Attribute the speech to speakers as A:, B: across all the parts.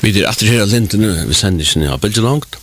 A: Vi attraherar Linte nu, vi sender ikke av bildet langt.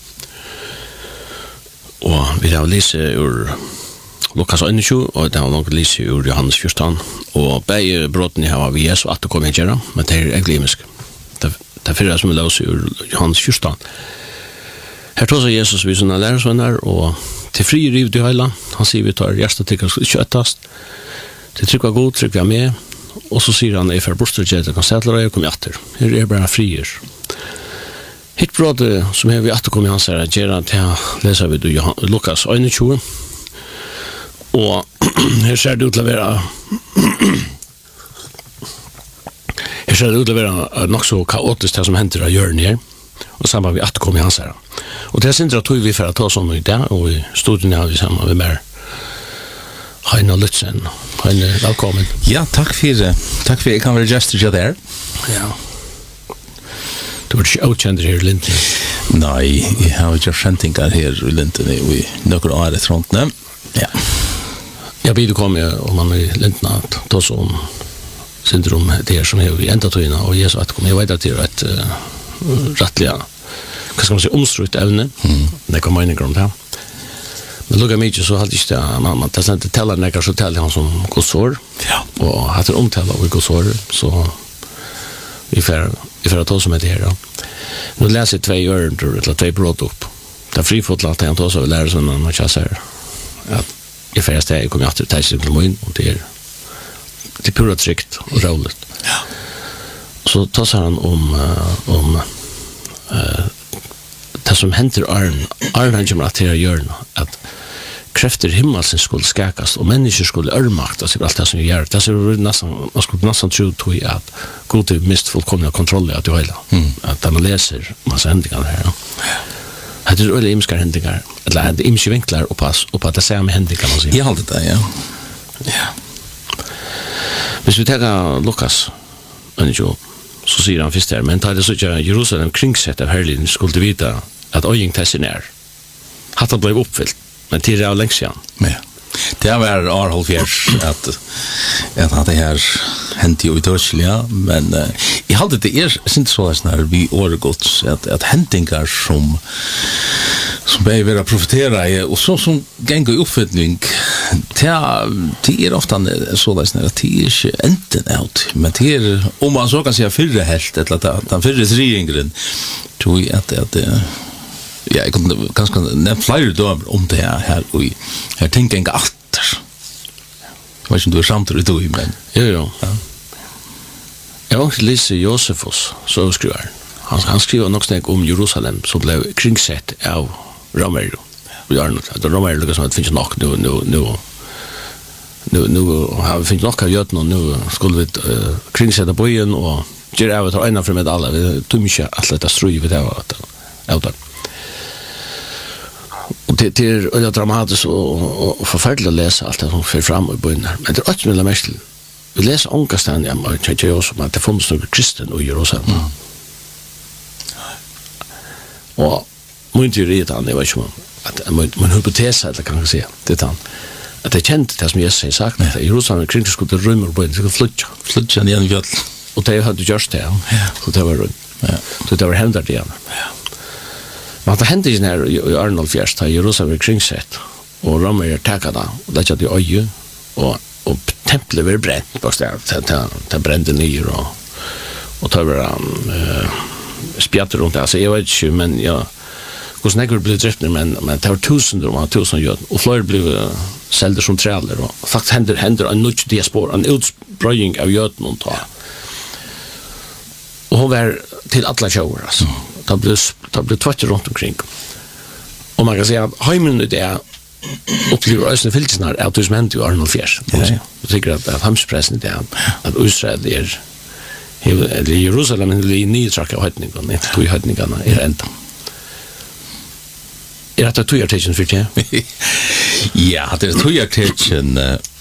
A: Og vi har lyst ur Lukas 21, og det har langt lyst ur Johannes 14. Og begge bråten har vi Jesus at det kommer ikke gjøre, men det er eglimisk. Det er som vi løser ur Johannes 14. Her tar seg Jesus vi sånne lærersvenner, og til fri riv til høyla. Han sier vi tar hjertet til kjøttast. Til trykk var god, trykk var med. Og så sier han, jeg får bostadkjøtt, jeg kan sætler og jeg kommer etter. Her er bare frier. Hitt brådet som vi etter kommer i hans her, gjør til leser vi til Lukas 21. Og her ser det ut til å være her ser det ut til å være nok så kaotisk det som henter av hjørnet her. Og sammen vi etter kommer i hans her. Og det er sindra tog vi for å ta sånn i dag, og i studien har vi sammen med mer Heine Lutzen. Heine, velkommen.
B: Ja, takk for jeg kan være gestor til der.
A: Ja. Du var ikke avkjent her i Linten?
B: Nei, jeg har ikke kjentingar her i Linten i noen år etter frontene. Ja.
A: Jeg blir kom om man i Linten at ta sånn syndrom det her som er i enda tøyene, og jeg så at jeg vet at det er et rettelig, hva skal man si, omstrutt evne. Det kom meninger om det. Men lukka mykje så hadde ikke det, man det teller nekker, så teller han som godsår, og hadde omtella over godsår, så vi får ta som heter her. Nå leser jeg 2 ører, eller 2 bråd opp. Det er frifotlet at jeg tar seg og lærer sånn, man ikke ser at jeg får steg, jeg kommer etter teisen til min, og det er pura trygt og rålet. Så tar seg han om det som henter Arne han kommer til å gjøre noe, at krefter himmelsen skulle skakast, og mennesker skulle ørmakta seg alt det som vi gjør. Det er man skulle nesten tro til at god til mist fullkomlig kontroll at du høyla. At man leser masse hendingar her. Det er øyelig imskar hendingar, eller det er imske vinklar opp at det samme hending, kan man si.
B: Jeg halte det, ja.
A: Hvis vi tenker Lukas, så sier han først her, men tar det så ikke Jerusalem kringsett av herligheten skulle vite at øying tessin er. Hatt ble oppfyllt, men til det er lengst igjen.
B: Ja. Det har vært Arholfjers at det her hendt jo utørselig, men jeg halte det synes så når vi åregods at hentingar som bare vil profitera i, og så som ganger i oppfyllning, det er ofte så at det er ikke enten out, men det er, om man så kan si fyrre helt, eller at den fyrre triingren, tror jeg at ja, jeg kunne ganske nevnt flere dømer om det her, og her tenker jeg ikke atter. Jeg vet ikke om du er samtidig du, men...
A: Jo. Jeg har også lyst til Josefus, så skriver han skriver nok snakk om Jerusalem, som ble kringsett av Romer. Vi har noe, det Romer lukket som at det finnes nok nu har vi finnes nok av jøten, og nu skulle vi kringsette bøyen, og gjør jeg å ta øynene for med alle, vi tog mye alt dette strøy vi det av det. Og det er øyne dramatisk og forferdelig å lese alt det som fører frem i bøyen her. Men det er også mye mest til. Vi leser ångestene, jeg kjenner jo også at det funnes noen kristen i Jerusalem. Og min teori er det, jeg vet ikke om min hypotese, eller kan jeg si, det er at jeg kjente det som Jesus har sagt, at Jerusalem kring skulle rømme og bøyen, det skulle flytja igjen i fjall. Og det hadde gjort det, så det var rundt. Så det var hendet igjen. Men det hendte ikke her i Arnold Fjers, da Jerusalem kringsett, og Romer takket da, og det kjente i øye, og tempelet var brent, det brente nye, og det var spjatter rundt det, altså jeg vet ikke, men ja, hvordan jeg ble driftene, men det var tusen jøden, og flere ble selder som træler, og faktisk hender en nødt diaspora, en utbrøying av jøden hun tar. Og hun var til alle kjøver, altså. Det ble tvøtter rundt omkring. Og man kan si at heimen det er opplever Østene Fylkesnar er det som hendte jo Arnold Fjers. Jeg tykker at hamspressen det er at Israel eller Jerusalem er nye trakk av høytningene, to i høytningene er enda. Er det tog artikken for det?
B: Ja, det er tog artikken